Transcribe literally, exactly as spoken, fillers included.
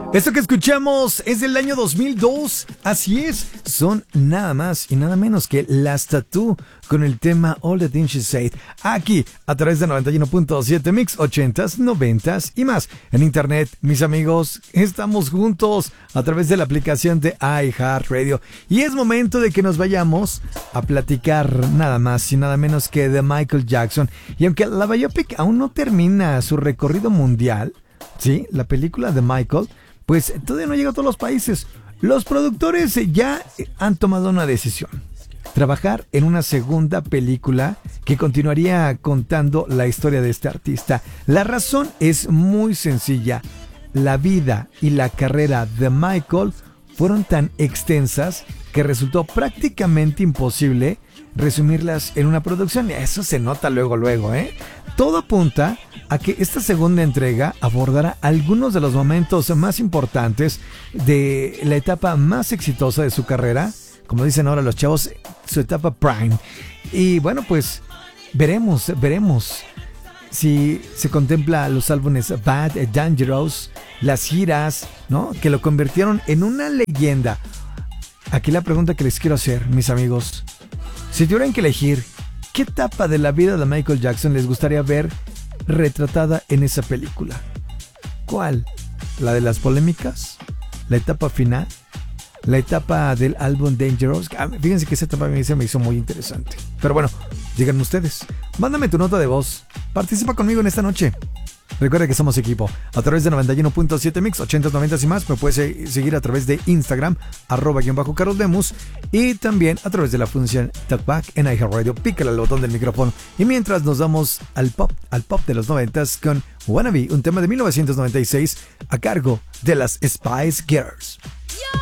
Esto que escuchamos es del año dos mil dos, así es, son nada más y nada menos que Las Tattoo con el tema All the Things She Said, aquí a través de noventa y uno punto siete Mix, ochentas, noventas y más. En internet, mis amigos, estamos juntos a través de la aplicación de iHeartRadio y es momento de que nos vayamos a platicar nada más y nada menos que de Michael Jackson. Y aunque la biopic aún no termina su recorrido mundial, sí, la película de Michael, pues todavía no llega a todos los países. Los productores ya han tomado una decisión: trabajar en una segunda película que continuaría contando la historia de este artista. La razón es muy sencilla: la vida y la carrera de Michael fueron tan extensas que resultó prácticamente imposible resumirlas en una producción. Eso se nota luego, luego, ¿eh? Todo apunta a que esta segunda entrega abordará algunos de los momentos más importantes de la etapa más exitosa de su carrera, como dicen ahora los chavos, su etapa prime. Y bueno, pues veremos, veremos si se contempla los álbumes Bad, Dangerous, las giras, ¿no?, que lo convirtieron en una leyenda. Aquí la pregunta que les quiero hacer, mis amigos: si tuvieran que elegir, ¿qué etapa de la vida de Michael Jackson les gustaría ver retratada en esa película? ¿Cuál? ¿La de las polémicas? ¿La etapa final? ¿La etapa del álbum Dangerous? Ah, fíjense que esa etapa a mí se me hizo muy interesante. Pero bueno, díganme ustedes. Mándame tu nota de voz. Participa conmigo en esta noche. Recuerda que somos equipo. A través de noventa y uno punto siete Mix, ochentas, noventas y más. Me puedes seguir a través de Instagram, arroba guión bajo Carlos Lemus. Y también a través de la función Talkback en iHeartRadio. Pícale al botón del micrófono. Y mientras nos vamos al pop, al pop de los noventas con Wannabe, un tema de mil novecientos noventa y seis a cargo de las Spice Girls.